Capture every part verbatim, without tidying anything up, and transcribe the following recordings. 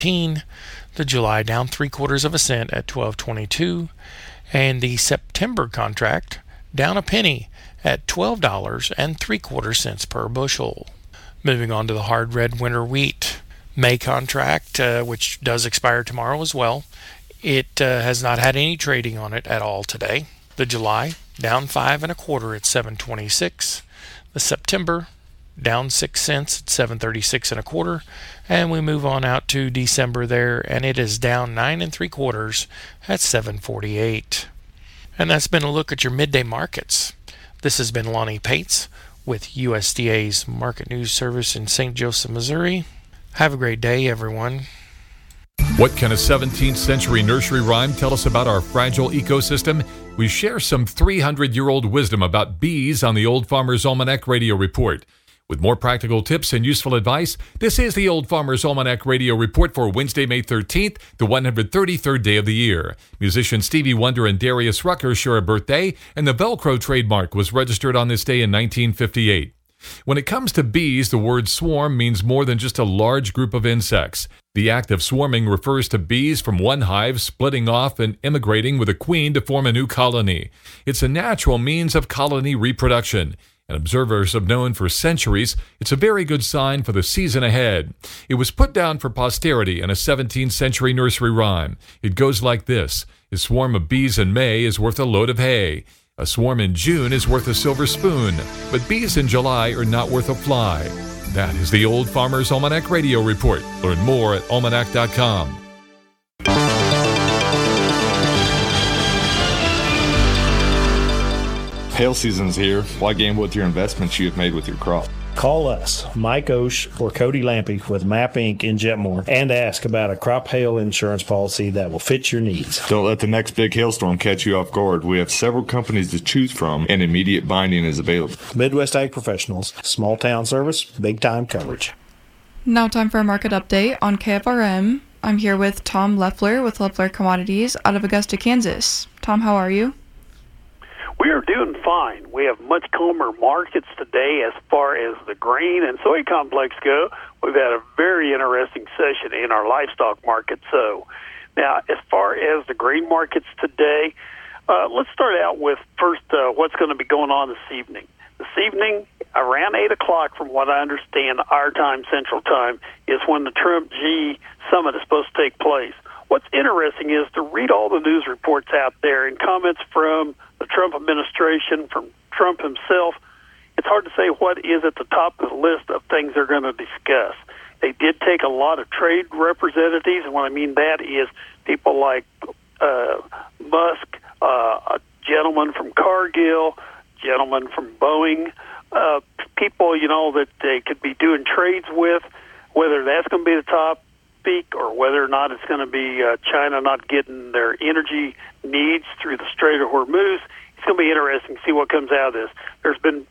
The July down three quarters of a cent at twelve twenty-two, and the September contract down a penny at twelve dollars and three quarter cents per bushel. Moving on to the hard red winter wheat May contract, uh, which does expire tomorrow as well. It uh, has not had any trading on it at all today. The July down five and a quarter at seven twenty-six. The September down six cents at seven thirty-six and a quarter, and we move on out to December there, and it is down nine and three quarters at seven forty-eight. And that's been a look at your midday markets. This has been Lonnie Pates with U S D A's Market News Service in Saint Joseph, Missouri. Have a great day, everyone. What can a seventeenth century nursery rhyme tell us about our fragile ecosystem? We share some three hundred year old wisdom about bees on the Old Farmer's Almanac Radio Report. With more practical tips and useful advice, this is the Old Farmer's Almanac Radio Report for Wednesday, May thirteenth, the one hundred thirty-third day of the year. Musicians Stevie Wonder and Darius Rucker share a birthday, and the Velcro trademark was registered on this day in nineteen fifty-eight. When it comes to bees, the word swarm means more than just a large group of insects. The act of swarming refers to bees from one hive splitting off and immigrating with a queen to form a new colony. It's a natural means of colony reproduction. And observers have known for centuries it's a very good sign for the season ahead. It was put down for posterity in a seventeenth century nursery rhyme. It goes like this: a swarm of bees in May is worth a load of hay. A swarm in June is worth a silver spoon, but bees in July are not worth a fly. That is the Old Farmer's Almanac Radio Report. Learn more at almanac dot com. Hail season's here. Why gamble with your investments you have made with your crop? Call us, Mike Osh or Cody Lampy with Map Incorporated in Jetmore, and ask about a crop hail insurance policy that will fit your needs. Don't let the next big hailstorm catch you off guard. We have several companies to choose from, and immediate binding is available. Midwest Ag Professionals, small town service, big time coverage. Now time for a market update on K F R M. I'm here with Tom Leffler with Leffler Commodities out of Augusta, Kansas. Tom, how are you? We are doing fine. We have much calmer markets today as far as the grain and soy complex go. We've had a very interesting session in our livestock market. So now, as far as the grain markets today, uh, let's start out with first uh, what's going to be going on this evening. This evening, around eight o'clock, from what I understand, our time, Central Time, is when the Trump-G summit is supposed to take place. What's interesting is to read all the news reports out there and comments from the Trump administration, from Trump himself. It's hard to say what is at the top of the list of things they're going to discuss. They did take a lot of trade representatives, and what I mean that is people like uh, Musk, uh, a gentleman from Cargill, gentleman from Boeing, uh, people, you know, that they could be doing trades with, whether that's going to be the top peak or whether or not it's going to be uh, China not getting their energy needs through the Strait of Hormuz. It's going to be interesting to see what comes out of this. There's been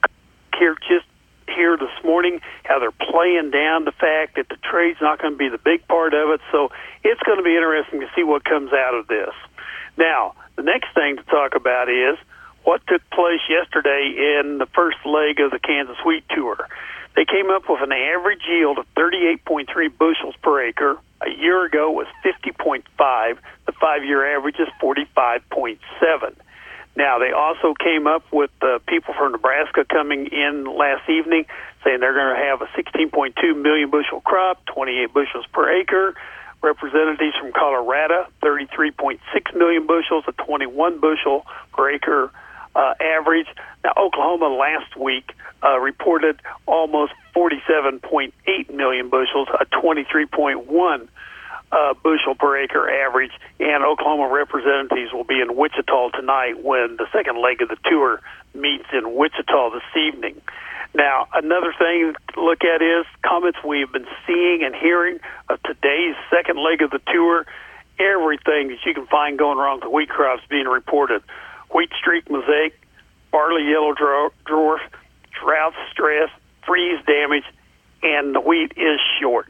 here just here this morning how they're playing down the fact that the trade's not going to be the big part of it. So it's going to be interesting to see what comes out of this. Now, the next thing to talk about is what took place yesterday in the first leg of the Kansas Wheat Tour. They came up with an average yield of thirty-eight point three bushels per acre. A year ago was fifty point five. The five-year average is forty-five point seven. Now, they also came up with uh, people from Nebraska coming in last evening saying they're going to have a sixteen point two million bushel crop, twenty-eight bushels per acre. Representatives from Colorado, thirty-three point six million bushels, a twenty-one bushel per acre uh, average. Now, Oklahoma last week uh, reported almost forty-seven point eight million bushels, a twenty-three point one uh, bushel per acre average. And Oklahoma representatives will be in Wichita tonight when the second leg of the tour meets in Wichita this evening. Now, another thing to look at is comments we've been seeing and hearing of today's second leg of the tour. Everything that you can find going wrong with the wheat crops being reported. Wheat streak mosaic, barley yellow dwarf, drought stress, freeze damage, and the wheat is short.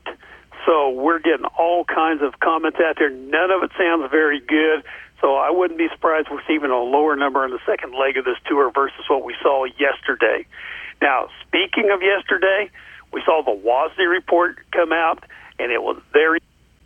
So we're getting all kinds of comments out there. None of it sounds very good. So I wouldn't be surprised if we're seeing a lower number in the second leg of this tour versus what we saw yesterday. Now, speaking of yesterday, we saw the W A S D report come out, and it was very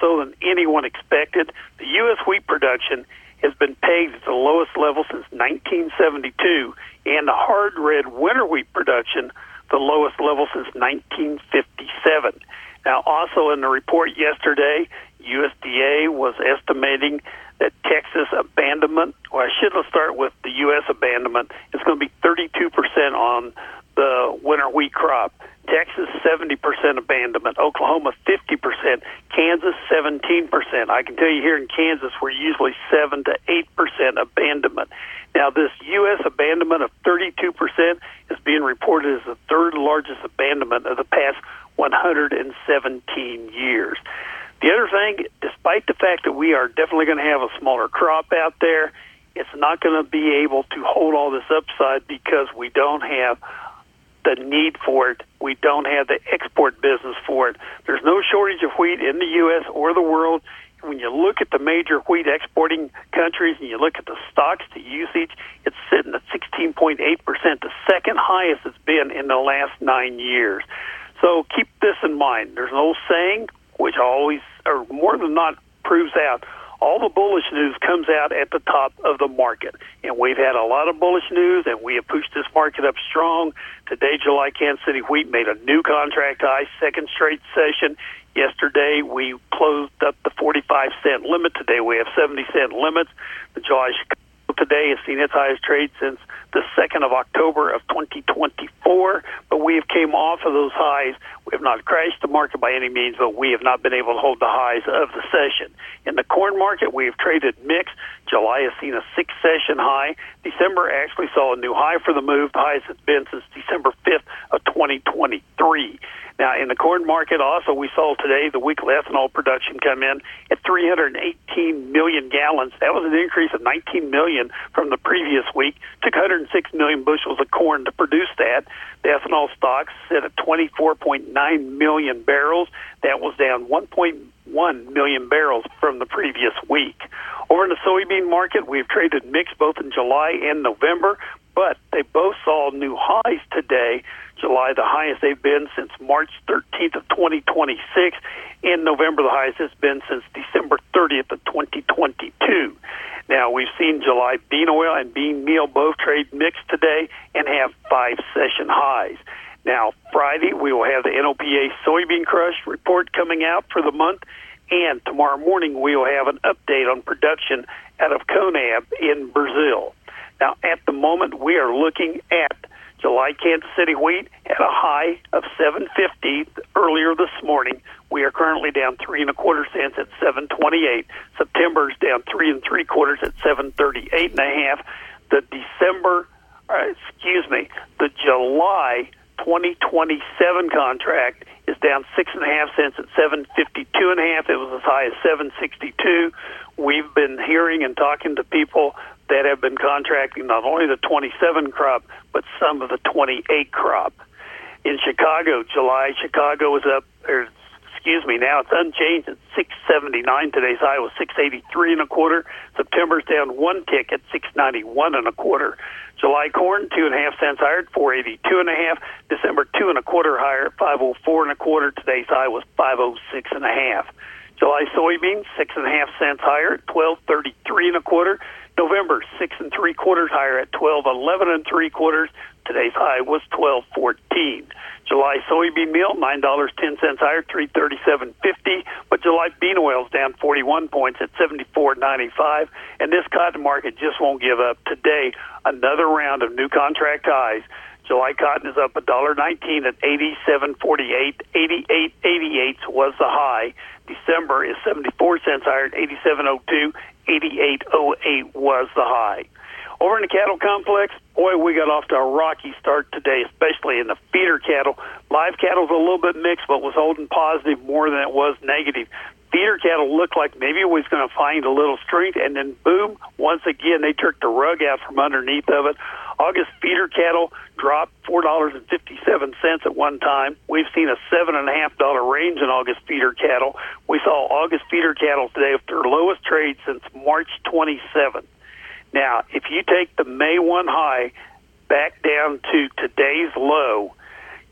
so than anyone expected. The U S wheat production has been pegged at the lowest level since nineteen seventy-two, and the hard red winter wheat production the lowest level since nineteen fifty-seven. Now, also in the report yesterday, U S D A was estimating that Texas abandonment, or I should start with the U S abandonment, is going to be thirty-two percent on the winter wheat crop. Texas, seventy percent abandonment. Oklahoma, fifty percent. Kansas, seventeen percent. I can tell you here in Kansas, we're usually seven to eight percent abandonment. Now, this U S abandonment of thirty-two percent is being reported as the third largest abandonment of the past one hundred seventeen years. The other thing, despite the fact that we are definitely going to have a smaller crop out there, it's not going to be able to hold all this upside because we don't have the need for it. We don't have the export business for it. There's no shortage of wheat in the U S or the world. When you look at the major wheat exporting countries and you look at the stocks to usage, it's sitting at sixteen point eight percent, the second highest it's been in the last nine years. So keep this in mind. There's an old saying, which always, or more than not, proves out, all the bullish news comes out at the top of the market. And we've had a lot of bullish news, and we have pushed this market up strong. Today, July Kansas City wheat made a new contract high, second straight session. Yesterday, we closed up the forty-five cent limit. Today, we have seventy cent limits. The July Chicago today has seen its highest trade since the second of October of twenty twenty-four, but we have came off of those highs. We have not crashed the market by any means, but we have not been able to hold the highs of the session. In the corn market, we have traded mixed. July has seen a six-session high. December actually saw a new high for the move, the highest it's been since December fifth of twenty twenty-three. Now, in the corn market, also, we saw today the weekly ethanol production come in at three hundred eighteen million gallons. That was an increase of nineteen million from the previous week. Took one hundred six million bushels of corn to produce that. The ethanol stocks sit at twenty-four point nine million barrels. That was down one point one million barrels from the previous week. Over in the soybean market, we've traded mixed both in July and November, but they both saw new highs today. July, the highest they've been since March thirteenth of twenty twenty-six. In November, the highest it's been since December thirtieth of twenty twenty-two. Now, we've seen July bean oil and bean meal both trade mixed today and have five session highs. Now, Friday, we will have the N O P A soybean crush report coming out for the month, and tomorrow morning we will have an update on production out of CONAB in Brazil. Now, at the moment, we are looking at July Kansas City wheat at a high of seven fifty earlier this morning. We are currently down three and a quarter cents at seven twenty-eight. September's down three and three quarters at seven thirty-eight and a half. The December, uh, excuse me, the July twenty twenty-seven contract is down six and a half cents at seven fifty-two and a half. It was as high as seven sixty-two. We've been hearing and talking to people that have been contracting not only the twenty-seven crop, but some of the twenty-eight crop. In Chicago, July, Chicago was up, or excuse me, now it's unchanged at six seventy-nine. Today's high was six eighty-three and a quarter. September's down one tick at six ninety-one and a quarter. July corn, two and a half cents higher at four eighty-two and a half. December, two and a quarter higher at five oh four and a quarter. Today's high was five oh six and a half. July soybeans, six and a half cents higher at twelve thirty-three and a quarter. November, six and three quarters higher at twelve eleven and three quarters. Today's high was twelve fourteen. July soybean meal, nine dollars and ten cents higher, three thirty-seven fifty. But July bean oil's down forty-one points at seventy-four ninety-five. And this cotton market just won't give up. Today, another round of new contract highs. July cotton is up one dollar nineteen at eighty-seven forty-eight. eighty-eight eighty-eight was the high. December is seventy-four cents higher at eighty-seven oh two. eighty-eight oh eight was the high. Over in the cattle complex, boy, we got off to a rocky start today, especially in the feeder cattle. Live cattle's a little bit mixed, but was holding positive more than it was negative. Feeder cattle looked like maybe it was going to find a little strength, and then boom, once again, they took the rug out from underneath of it. August feeder cattle dropped four dollars and fifty-seven cents at one time. We've seen a seven and a half dollar range in August feeder cattle. We saw August feeder cattle today with their lowest trade since March twenty-seventh. Now, if you take the May first high back down to today's low,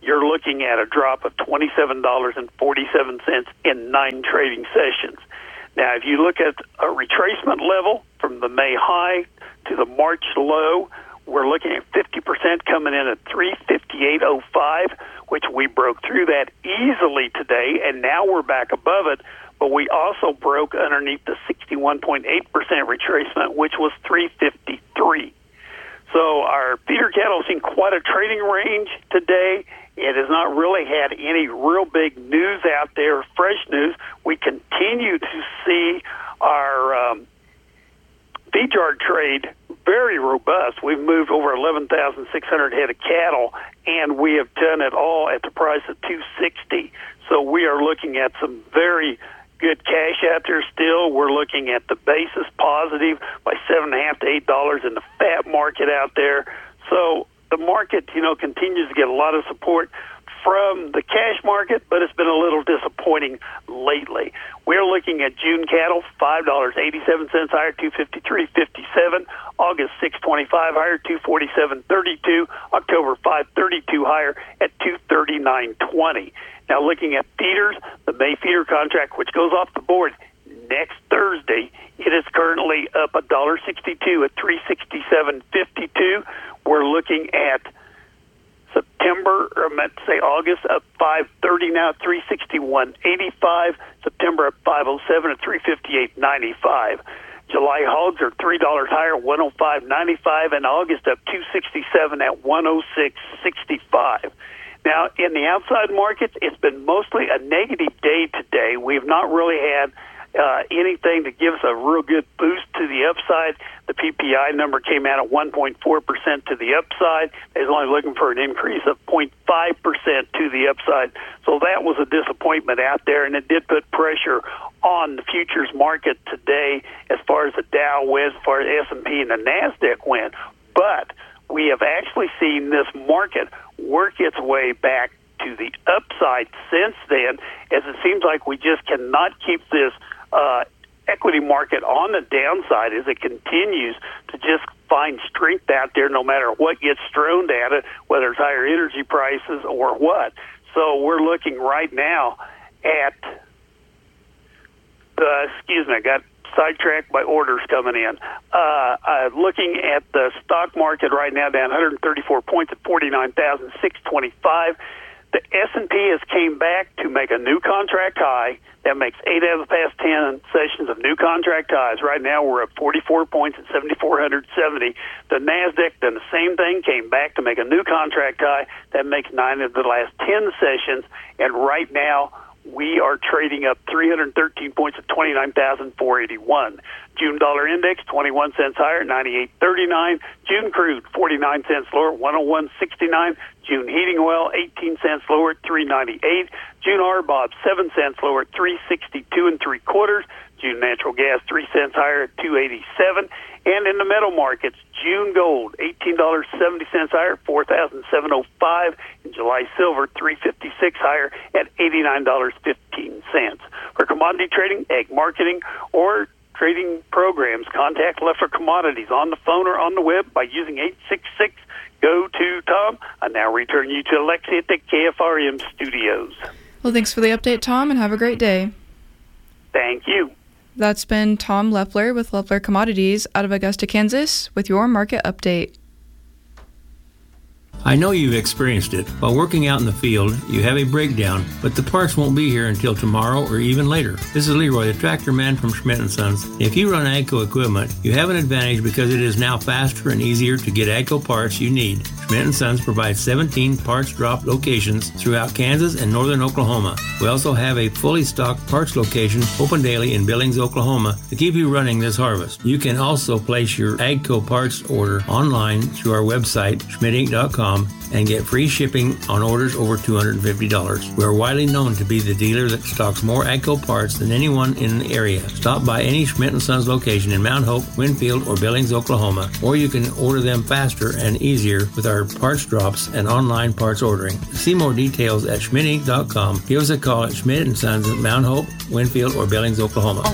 you're looking at a drop of twenty-seven dollars and forty-seven cents in nine trading sessions. Now, if you look at a retracement level from the May high to the March low, we're looking at fifty percent coming in at three fifty-eight oh five, which we broke through that easily today, and now we're back above it. But we also broke underneath the sixty-one point eight percent retracement, which was three fifty-three. So our feeder cattle seen quite a trading range today. It has not really had any real big news out there, fresh news. We continue to see our um, feed yard trade very robust. We've moved over eleven thousand six hundred head of cattle, and we have done it all at the price of two sixty. So we are looking at some very good cash out there still. We're looking at the basis positive by seven and a half to eight dollars in the fat market out there. So the market, you know, continues to get a lot of support from the cash market, but it's been a little disappointing lately. We're looking at June cattle, five dollars and eighty-seven cents higher, two fifty-three fifty-seven. August, six twenty-five higher, two forty-seven thirty-two. October, five thirty-two higher at two thirty-nine twenty. Now, looking at feeders, the May feeder contract, which goes off the board next Thursday, it is currently up one dollar sixty-two at three sixty-seven fifty-two. We're looking at September, or I meant to say August, up five thirty now at three sixty-one eighty-five. September up five oh seven at three fifty-eight ninety-five. July hogs are three dollars higher, one oh five ninety-five, and August up two sixty-seven at one oh six sixty-five. Now, in the outside markets, it's been mostly a negative day today. We've not really had uh, anything to give us a real good boost to the upside. The P P I number came out at one point four percent to the upside. They was only looking for an increase of zero point five percent to the upside. So that was a disappointment out there, and it did put pressure on the futures market today as far as the Dow went, as far as S and P and the NASDAQ went. But we have actually seen this market work its way back to the upside since then, as it seems like we just cannot keep this uh, equity market on the downside as it continues to just find strength out there no matter what gets thrown at it, whether it's higher energy prices or what. So we're looking right now at, uh, excuse me, I got sidetracked by orders coming in. Uh, uh, looking at the stock market right now, down one hundred thirty-four points at forty-nine thousand six hundred twenty-five. The S and P has came back to make a new contract high. That makes eight out of the past ten sessions of new contract highs. Right now, we're at forty-four points at seven thousand four hundred seventy. The NASDAQ done the same thing, came back to make a new contract high. That makes nine of the last ten sessions. And right now, we are trading up three hundred thirteen points at twenty-nine thousand four hundred eighty-one. June dollar index, twenty-one cents higher, ninety-eight thirty-nine. June crude, forty-nine cents lower, one oh one sixty-nine. June heating oil, eighteen cents lower, three ninety-eight. June R B O B, seven cents lower, three sixty-two and three quarters. June natural gas, three cents higher at two eighty-seven. And in the metal markets, June gold, eighteen dollars and seventy cents higher, four thousand seven hundred five. And July silver, three fifty-six higher at eighty-nine dollars and fifteen cents. For commodity trading, egg marketing, or trading programs, contact Leffler Commodities on the phone or on the web by using eight six six, G O two, Tom. I now return you to Alexi at the K F R M studios. Well, thanks for the update, Tom, and have a great day. Thank you. That's been Tom Leffler with Leffler Commodities out of Augusta, Kansas, with your market update. I know you've experienced it. While working out in the field, you have a breakdown, but the parts won't be here until tomorrow or even later. This is Leroy, the tractor man from Schmidt and Sons. If you run AGCO equipment, you have an advantage because it is now faster and easier to get AGCO parts you need. Schmidt and Sons provides seventeen parts drop locations throughout Kansas and northern Oklahoma. We also have a fully stocked parts location open daily in Billings, Oklahoma to keep you running this harvest. You can also place your AGCO parts order online through our website, schmidt inc dot com, and get free shipping on orders over two hundred fifty dollars. We are widely known to be the dealer that stocks more AGCO parts than anyone in the area. Stop by any Schmidt and Sons location in Mount Hope, Winfield, or Billings, Oklahoma, or you can order them faster and easier with our parts drops and online parts ordering. See more details at schmidt inc dot com. Give us a call at Schmidt and Sons at Mount Hope, Winfield, or Billings, Oklahoma.